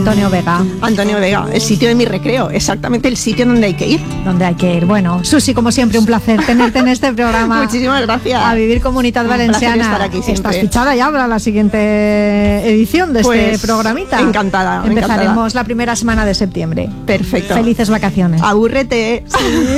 Antonio Vega. Antonio Vega, el sitio de mi recreo, exactamente el sitio donde hay que ir. Donde hay que ir. Bueno, Susi, como siempre, un placer tenerte en este programa. Muchísimas gracias. A Vivir Comunitat Valenciana. Estar aquí siempre. Estás fichada ya para la siguiente edición de este programita. Encantada. Empezaremos la primera semana de septiembre. Perfecto. Felices vacaciones. Abúrrete. Sí.